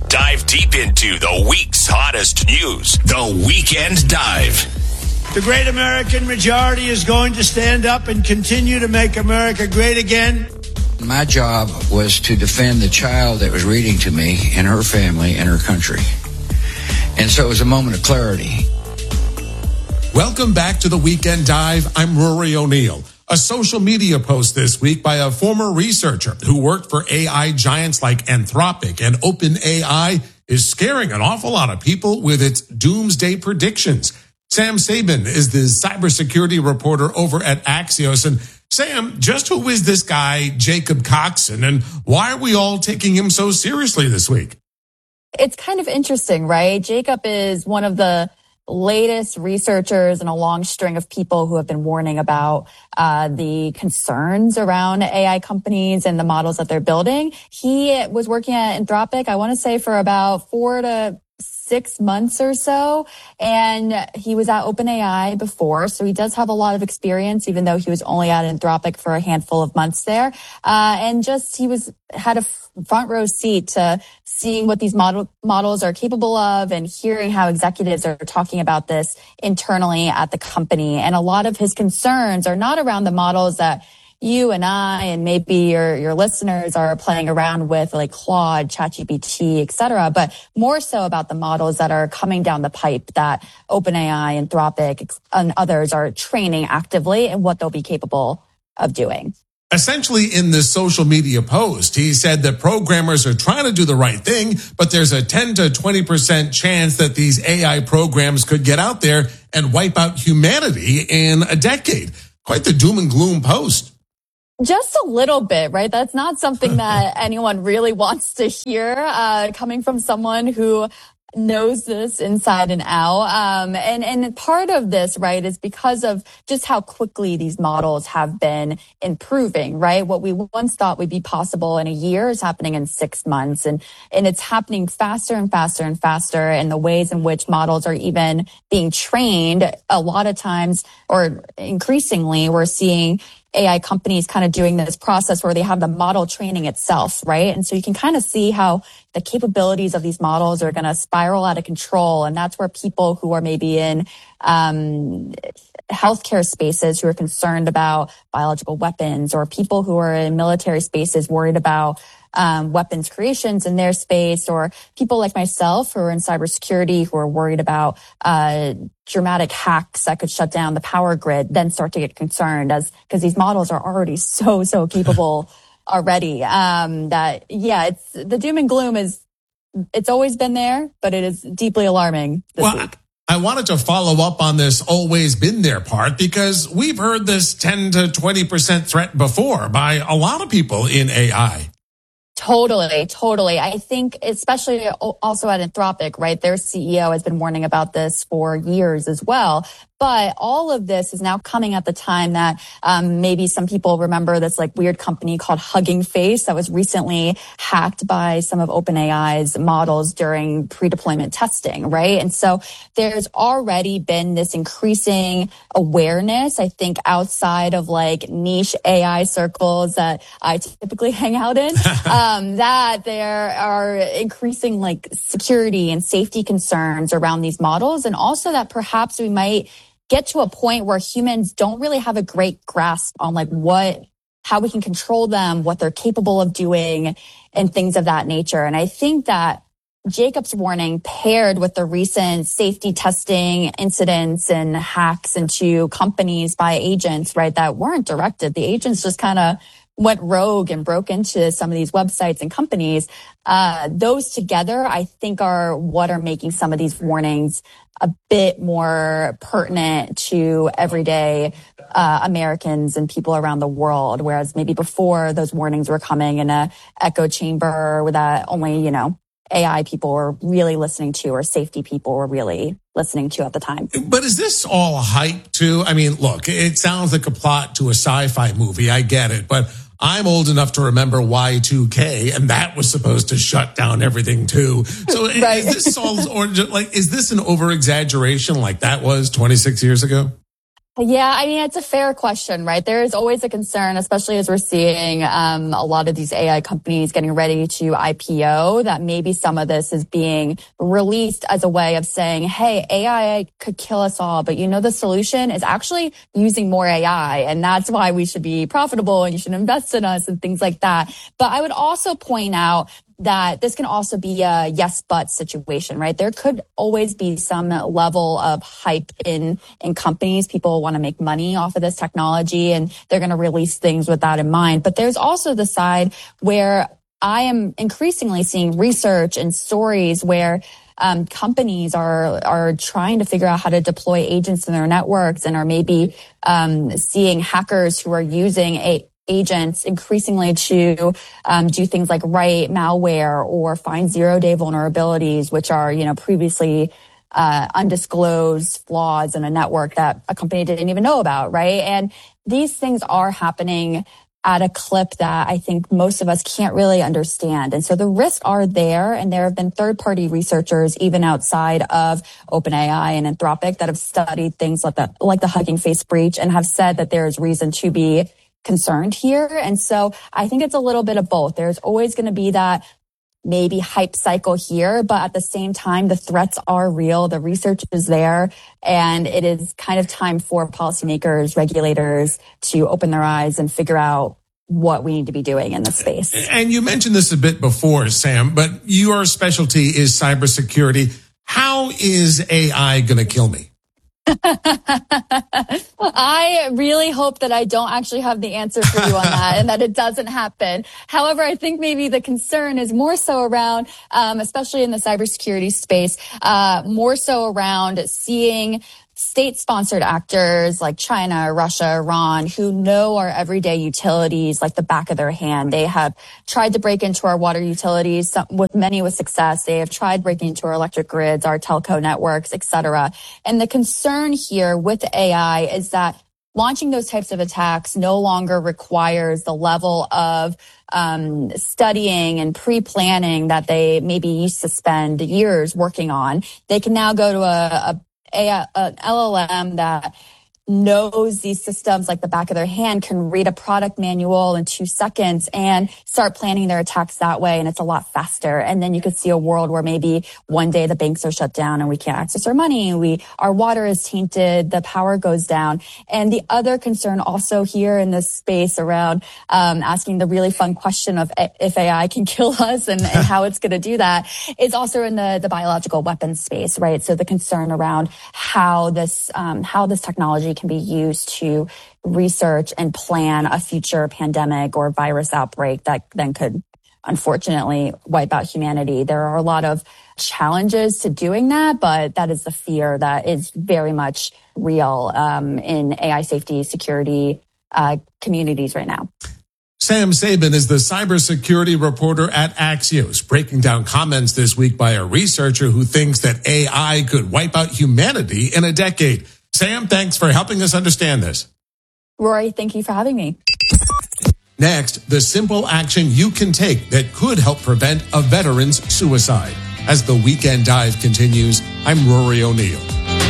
Dive deep into the week's hottest news. The Weekend Dive. The great American majority is going to stand up and continue to make America great again. My job was to defend the child that was reading to me and her family and her country. And so it was a moment of clarity. Welcome back to the Weekend Dive. I'm Rory O'Neill. A social media post this week by a former researcher who worked for AI giants like Anthropic and OpenAI is scaring an awful lot of people with its doomsday predictions. Sam Sabin is the cybersecurity reporter over at Axios. And Sam, just who is this guy, Jacob Coxon, and why are we all taking him so seriously this week? It's kind of interesting, right? Jacob is one of the latest researchers in a long string of people who have been warning about the concerns around AI companies and the models that they're building. He was working at Anthropic, I want to say, for about 4 to 6 months or so. And he was at OpenAI before. So he does have a lot of experience, even though he was only at Anthropic for a handful of months there. And just had a front row seat to seeing what these models are capable of and hearing how executives are talking about this internally at the company. And a lot of his concerns are not around the models that you and I and maybe your listeners are playing around with, like Claude, ChatGPT, et cetera, but more so about the models that are coming down the pipe that OpenAI, Anthropic, and others are training actively and what they'll be capable of doing. Essentially, in this social media post, he said that programmers are trying to do the right thing, but there's a 10 to 20% chance that these AI programs could get out there and wipe out humanity in a decade. Quite the doom and gloom post. Just a little bit, right? That's not something that anyone really wants to hear, coming from someone who knows this inside and out. And part of this, right, is because of just how quickly these models have been improving, right? What we once thought would be possible in a year is happening in 6 months. And it's happening faster and faster and faster. And the ways in which models are even being trained, a lot of times, or increasingly, we're seeing AI companies kind of doing this process where they have the model training itself, right? And so you can kind of see how the capabilities of these models are going to spiral out of control. And that's where people who are maybe in healthcare spaces who are concerned about biological weapons, or people who are in military spaces worried about weapons creations in their space, or people like myself who are in cybersecurity who are worried about dramatic hacks that could shut down the power grid, then start to get concerned because these models are already so capable already. It's the doom and gloom it's always been there, but it is deeply alarming this week. I wanted to follow up on this always been there part, because we've heard this 10 to 20% threat before by a lot of people in AI. Totally. I think especially also at Anthropic, right? Their CEO has been warning about this for years as well. But all of this is now coming at the time that maybe some people remember this like weird company called Hugging Face that was recently hacked by some of OpenAI's models during pre-deployment testing, right? And so there's already been this increasing awareness, I think, outside of like niche AI circles that I typically hang out in, that there are increasing like security and safety concerns around these models, and also that perhaps we might get to a point where humans don't really have a great grasp on like how we can control them, what they're capable of doing, and things of that nature. And I think that Jacob's warning, paired with the recent safety testing incidents and hacks into companies by agents, right, that weren't directed. The agents just kind of went rogue and broke into some of these websites and companies. Those together, I think, are what are making some of these warnings a bit more pertinent to everyday Americans and people around the world. Whereas maybe before, those warnings were coming in a echo chamber that only, AI people were really listening to, or safety people were really listening to at the time. But is this all hype too? I mean, look, it sounds like a plot to a sci-fi movie. I get it. But I'm old enough to remember Y2K, and that was supposed to shut down everything too. So right. Is this an over-exaggeration like that was 26 years ago? Yeah, I mean, it's a fair question, right? There is always a concern, especially as we're seeing a lot of these AI companies getting ready to IPO, that maybe some of this is being released as a way of saying, hey, AI could kill us all, but the solution is actually using more AI, and that's why we should be profitable and you should invest in us and things like that. But I would also point out that this can also be a yes, but situation, right? There could always be some level of hype in companies. People want to make money off of this technology and they're going to release things with that in mind. But there's also the side where I am increasingly seeing research and stories where companies are trying to figure out how to deploy agents in their networks and are maybe seeing hackers who are using agents increasingly to do things like write malware or find zero-day vulnerabilities, which are, previously undisclosed flaws in a network that a company didn't even know about, right? And these things are happening at a clip that I think most of us can't really understand. And so the risks are there, and there have been third-party researchers, even outside of OpenAI and Anthropic, that have studied things like the Hugging Face breach and have said that there is reason to be concerned here. And so I think it's a little bit of both. There's always going to be that maybe hype cycle here, but at the same time, the threats are real. The research is there, and it is kind of time for policymakers, regulators to open their eyes and figure out what we need to be doing in this space. And you mentioned this a bit before, Sam, but your specialty is cybersecurity. How is AI going to kill me? I really hope that I don't actually have the answer for you on that and that it doesn't happen. However, I think maybe the concern is more so around, especially in the cybersecurity space, more so around seeing state-sponsored actors like China, Russia, Iran, who know our everyday utilities like the back of their hand. They have tried to break into our water utilities, many with success. They have tried breaking into our electric grids, our telco networks, et cetera. And the concern here with AI is that launching those types of attacks no longer requires the level of studying and pre-planning that they maybe used to spend years working on. They can now go to an LLM that knows these systems like the back of their hand, can read a product manual in 2 seconds and start planning their attacks that way. And it's a lot faster. And then you could see a world where maybe one day the banks are shut down and we can't access our money. Our water is tainted. The power goes down. And the other concern also here in this space around asking the really fun question of if AI can kill us and how it's going to do that is also in the biological weapons space, right? So the concern around how this technology can be used to research and plan a future pandemic or virus outbreak that then could unfortunately wipe out humanity. There are a lot of challenges to doing that, but that is the fear that is very much real in AI safety, security communities right now. Sam Sabin is the cybersecurity reporter at Axios, breaking down comments this week by a researcher who thinks that AI could wipe out humanity in a decade. Sam, thanks for helping us understand this. Rory, thank you for having me. Next, the simple action you can take that could help prevent a veteran's suicide. As the Weekend Dive continues, I'm Rory O'Neill.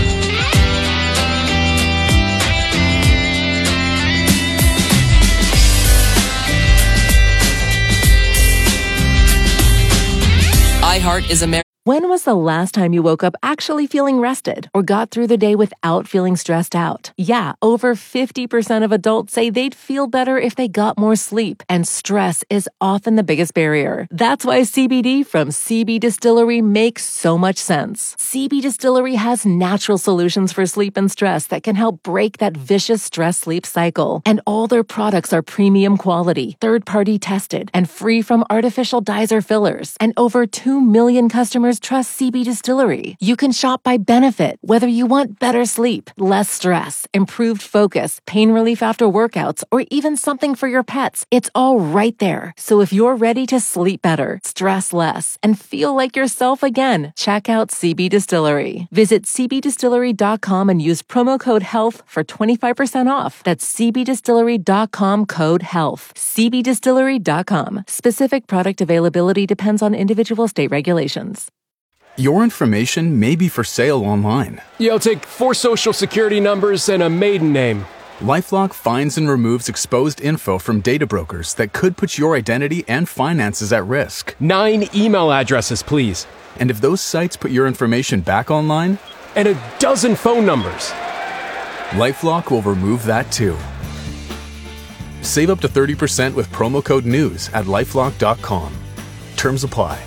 iHeart is America. When was the last time you woke up actually feeling rested or got through the day without feeling stressed out? Yeah, over 50% of adults say they'd feel better if they got more sleep, and stress is often the biggest barrier. That's why CBD from CB Distillery makes so much sense. CB Distillery has natural solutions for sleep and stress that can help break that vicious stress-sleep cycle. And all their products are premium quality, third-party tested, and free from artificial dyes or fillers. And over 2 million customers trust CB Distillery. You can shop by benefit, whether you want better sleep, less stress, improved focus, pain relief after workouts, or even something for your pets. It's all right there. So if you're ready to sleep better, stress less, and feel like yourself again, check out CB Distillery. Visit cbdistillery.com and use promo code HEALTH for 25% off. That's cbdistillery.com code HEALTH. cbdistillery.com. Specific product availability depends on individual state regulations. Your information may be for sale online. Yeah, I'll take 4 social security numbers and a maiden name. LifeLock finds and removes exposed info from data brokers that could put your identity and finances at risk. 9 email addresses, please. And if those sites put your information back online? And a dozen phone numbers. LifeLock will remove that too. Save up to 30% with promo code NEWS at LifeLock.com. Terms apply.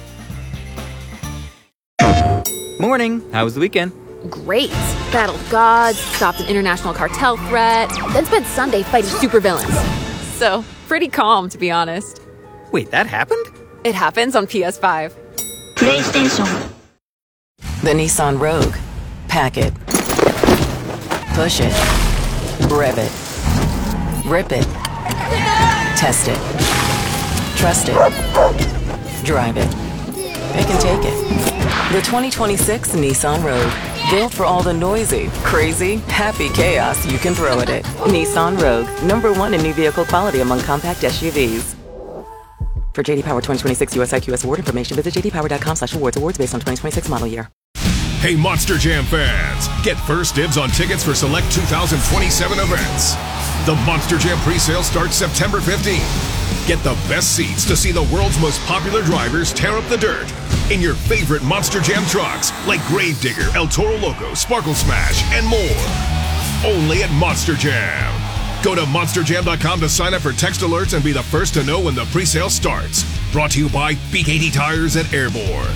Morning. How was the weekend? Great. Battled gods, stopped an international cartel threat, then spent Sunday fighting supervillains. So, pretty calm, to be honest. Wait, that happened? It happens on PS5. PlayStation. The Nissan Rogue. Pack it. Push it. Rev it. Rip it. Test it. Trust it. Drive it. Pick and take it. The 2026 Nissan Rogue. Built for all the noisy, crazy, happy chaos you can throw at it. Nissan Rogue. #1 in new vehicle quality among compact SUVs. For JD Power 2026 US IQS award information, visit jdpower.com/awards. Awards based on 2026 model year. Hey, Monster Jam fans, get first dibs on tickets for select 2027 events. The Monster Jam pre-sale starts September 15th. Get the best seats to see the world's most popular drivers tear up the dirt in your favorite Monster Jam trucks like Gravedigger, El Toro Loco, Sparkle Smash, and more. Only at Monster Jam. Go to monsterjam.com to sign up for text alerts and be the first to know when the pre-sale starts. Brought to you by BKT Tires at Airborne.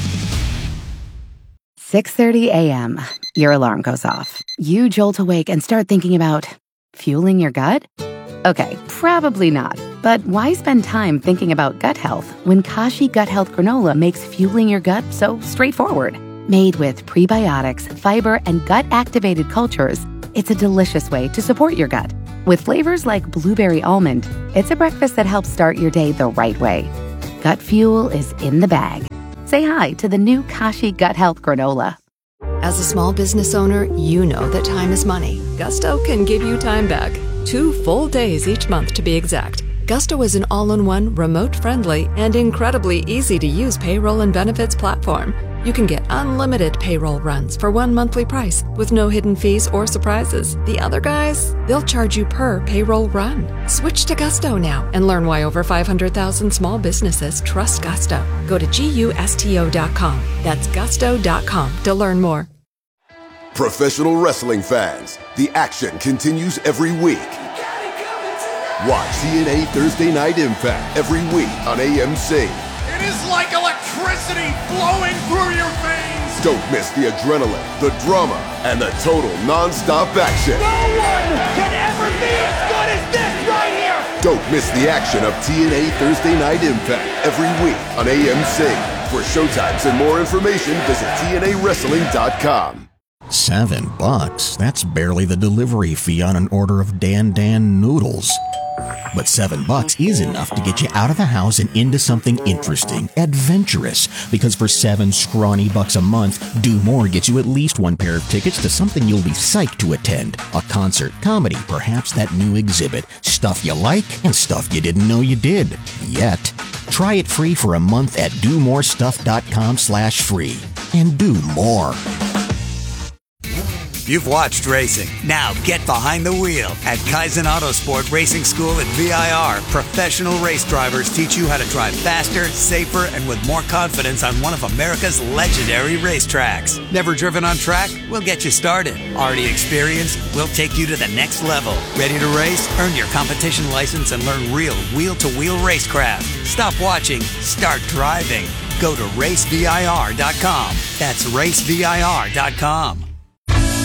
6:30 a.m. Your alarm goes off. You jolt awake and start thinking about fueling your gut? Okay, probably not. But why spend time thinking about gut health when Kashi Gut Health Granola makes fueling your gut so straightforward? Made with prebiotics, fiber, and gut-activated cultures, it's a delicious way to support your gut. With flavors like blueberry almond, it's a breakfast that helps start your day the right way. Gut fuel is in the bag. Say hi to the new Kashi Gut Health Granola. As a small business owner, you know that time is money. Gusto can give you time back. 2 full days each month to be exact. Gusto is an all-in-one, remote-friendly, and incredibly easy-to-use payroll and benefits platform. You can get unlimited payroll runs for one monthly price with no hidden fees or surprises. The other guys, they'll charge you per payroll run. Switch to Gusto now and learn why over 500,000 small businesses trust Gusto. Go to GUSTO.com. That's gusto.com to learn more. Professional wrestling fans, the action continues every week. Watch TNA Thursday Night Impact every week on AMC. It is like electricity flowing through your veins. Don't miss the adrenaline, the drama, and the total non-stop action. No one can ever be as good as this right here. Don't miss the action of TNA Thursday Night Impact every week on AMC. For showtimes and more information, visit TNAWrestling.com. $7? That's barely the delivery fee on an order of Dan noodles. But $7 is enough to get you out of the house and into something interesting, adventurous. Because for $7 scrawny bucks a month, Do More gets you at least one pair of tickets to something you'll be psyched to attend. A concert, comedy, perhaps that new exhibit. Stuff you like and stuff you didn't know you did. Yet. Try it free for a month at domorestuff.com/free. And do more. You've watched racing. Now get behind the wheel at Kaizen Autosport Racing School at VIR. Professional race drivers teach you how to drive faster, safer, and with more confidence on one of America's legendary racetracks. Never driven on track? We'll get you started. Already experienced? We'll take you to the next level. Ready to race? Earn your competition license and learn real wheel-to-wheel racecraft. Stop watching. Start driving. Go to racevir.com. That's racevir.com.